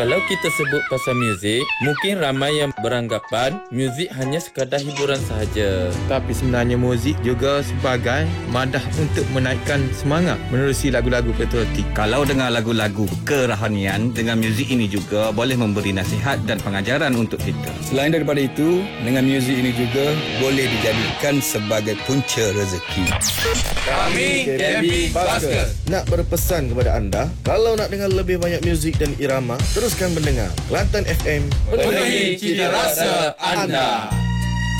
Kalau kita sebut pasal muzik, mungkin ramai yang beranggapan muzik hanya sekadar hiburan sahaja. Tapi sebenarnya muzik juga sebagai madah untuk menaikkan semangat menerusi lagu-lagu patriotik. Kalau dengar lagu-lagu kerohanian, dengan muzik ini juga boleh memberi nasihat dan pengajaran untuk kita. Selain daripada itu, dengan muzik ini juga boleh dijadikan sebagai punca rezeki. Kami KB Basker nak berpesan kepada anda, kalau nak dengar lebih banyak muzik dan irama, teruskan mendengar Kelantan FM, penuhi cita rasa anda.